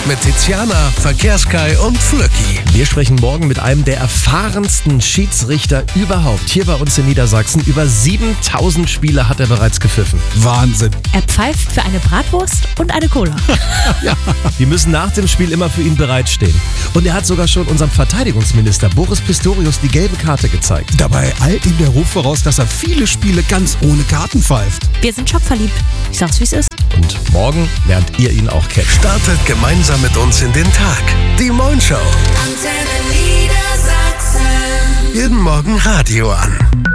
mit Tiziana, Verkehrskai und Flöcki. Wir sprechen morgen mit einem der erfahrensten Schiedsrichter überhaupt. Hier bei uns in Niedersachsen. Über 7000 Spiele hat er bereits gepfiffen. Wahnsinn. Er pfeift für eine Bratwurst und eine Cola. Ja. Die müssen nach dem Spiel immer für ihn bereitstehen. Und er hat sogar schon unserem Verteidigungsminister Boris Pistorius die gelbe Karte gezeigt. Dabei eilt ihm der Ruf voraus, dass er viele Spiele ganz ohne Karten pfeift. Wir sind schockverliebt. Ich sag's, wie's ist. Und morgen lernt ihr ihn auch kennen. Startet gemeinsam mit uns in den Tag. Die Moin Show. Antenne Niedersachsen. Jeden Morgen Radio an.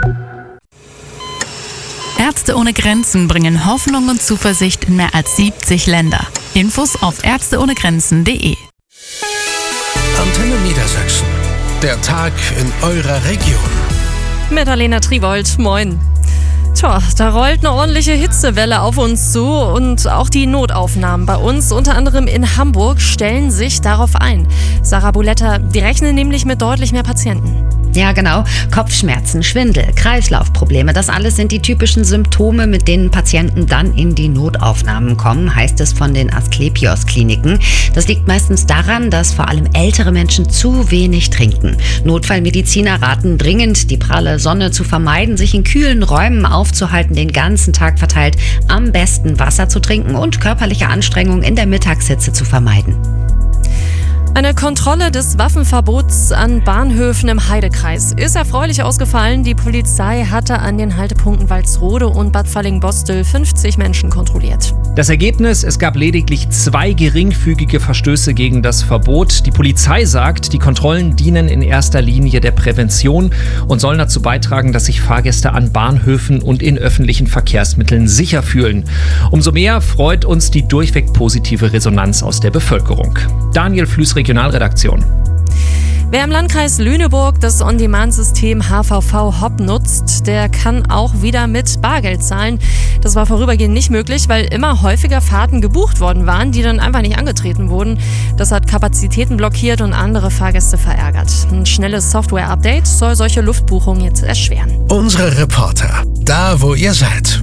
Ärzte ohne Grenzen bringen Hoffnung und Zuversicht in mehr als 70 Länder. Infos auf ärzteohnegrenzen.de. Antenne Niedersachsen. Der Tag in eurer Region. Mit Alena Triwold, moin. Tja, da rollt eine ordentliche Hitzewelle auf uns zu und auch die Notaufnahmen bei uns, unter anderem in Hamburg, stellen sich darauf ein. Sarah Buletta, die rechnen nämlich mit deutlich mehr Patienten. Ja, genau. Kopfschmerzen, Schwindel, Kreislaufprobleme, das alles sind die typischen Symptome, mit denen Patienten dann in die Notaufnahmen kommen, heißt es von den Asklepios-Kliniken. Das liegt meistens daran, dass vor allem ältere Menschen zu wenig trinken. Notfallmediziner raten dringend, die pralle Sonne zu vermeiden, sich in kühlen Räumen aufzuhalten, den ganzen Tag verteilt, am besten Wasser zu trinken und körperliche Anstrengung in der Mittagshitze zu vermeiden. Eine Kontrolle des Waffenverbots an Bahnhöfen im Heidekreis ist erfreulich ausgefallen. Die Polizei hatte an den Haltepunkten Walsrode und Bad Fallingbostel 50 Menschen kontrolliert. Das Ergebnis, es gab lediglich 2 geringfügige Verstöße gegen das Verbot. Die Polizei sagt, die Kontrollen dienen in erster Linie der Prävention und sollen dazu beitragen, dass sich Fahrgäste an Bahnhöfen und in öffentlichen Verkehrsmitteln sicher fühlen. Umso mehr freut uns die durchweg positive Resonanz aus der Bevölkerung. Daniel Flüß, Regionalredaktion. Wer im Landkreis Lüneburg das On-Demand-System HVV Hop nutzt, der kann auch wieder mit Bargeld zahlen. Das war vorübergehend nicht möglich, weil immer häufiger Fahrten gebucht worden waren, die dann einfach nicht angetreten wurden. Das hat Kapazitäten blockiert und andere Fahrgäste verärgert. Ein schnelles Software-Update soll solche Luftbuchungen jetzt erschweren. Unsere Reporter. Da, wo ihr seid.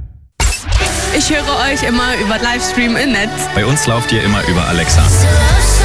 Ich höre euch immer über Livestream im Netz. Bei uns lauft ihr immer über Alexa. So